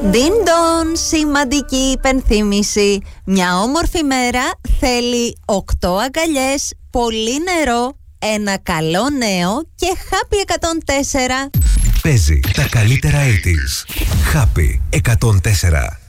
Ντιν-ντον, σημαντική υπενθύμηση. Μια όμορφη μέρα θέλει 8 αγκαλιές, πολύ νερό, ένα καλό νέο και Happy 104. Παίζει τα καλύτερα 80's. Happy 104.